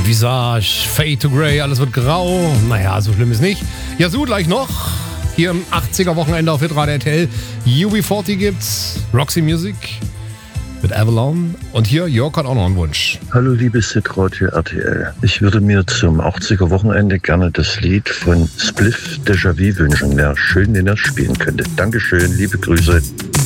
Visage, Fade to Grey, alles wird grau. Naja, so schlimm ist nicht. Yazoo gleich noch. Hier im 80er-Wochenende auf Hitradio RTL. UB40 gibt's. Roxy Music mit Avalon. Und hier, Jörg hat auch noch einen Wunsch. Hallo liebes Hitradio RTL. Ich würde mir zum 80er-Wochenende gerne das Lied von Spliff Déjà-vu wünschen. Wäre schön, wenn er spielen könnte. Dankeschön, liebe Grüße.